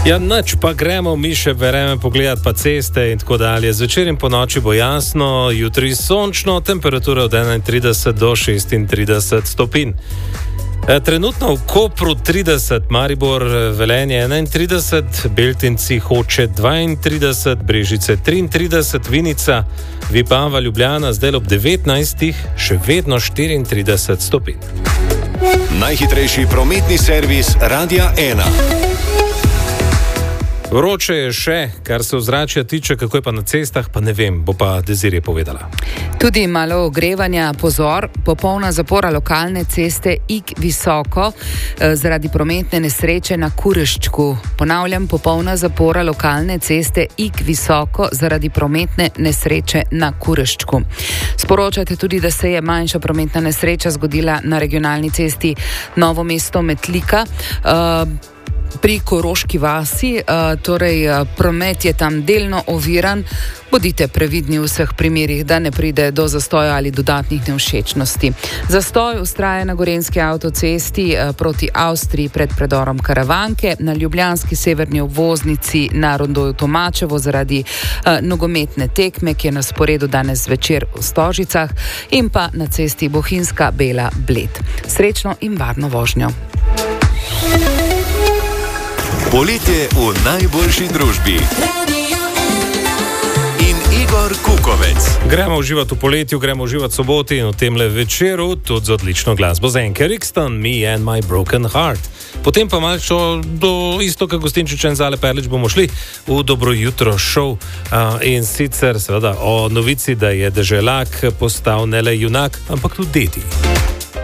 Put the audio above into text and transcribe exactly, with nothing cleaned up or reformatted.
Ja, noč pa gremo mi še vreme pogledati pa ceste in tako dalje. Zvečer in po noči bo jasno, jutri sončno, temperatura od enaintrideset do šestintrideset stopinj. E, trenutno v Kopru trideset, Maribor, Velenje enaintrideset, Beltinci, Hoče dvaintrideset, Brežice triintrideset, Vinica, Vipava, Ljubljana zdaj ob devetnajstih, še vedno štiriintrideset stopinj. Najhitrejši prometni servis Radia ena. Vroče je še, kar se ozračja tiče, kako je pa na cestah, pa ne vem, bo pa Dezirje povedala. Tudi malo ogrevanja, pozor, popolna zapora lokalne ceste Ig visoko eh, zaradi prometne nesreče na Kureščku. Ponavljam, popolna zapora lokalne ceste Ig visoko zaradi prometne nesreče na Kureščku. Sporočate tudi, da se je manjša prometna nesreča zgodila na regionalni cesti Novo mesto-Metlika. Uh, Pri Koroški vasi, torej promet je tam delno oviran. Bodite previdni v vseh primerih, da ne pride do zastoja ali dodatnih nevšečnosti. Zastoj vztraja na gorenjski avtocesti proti Avstriji pred predorom Karavanke, na ljubljanski severni obvoznici na rondoju Tomačevo zaradi uh, nogometne tekme, ki je na sporedu danes zvečer v Stožicah, in pa na cesti Bohinjska Bela Bled. Srečno in varno vožnjo. Poletje v najboljši družbi. In Igor Kukovec. Gremo uživati v poletju, gremo uživati v soboti in v temle večeru, tudi z odlično glasbo Zenke Rixton, Me and My Broken Heart. Potem pa malo do isto, kot Gostinčič in Zale Perlič, bomo šli v Dobro jutro šov uh, in sicer seveda o novici, da je deželak postal ne le junak, ampak tudi deti.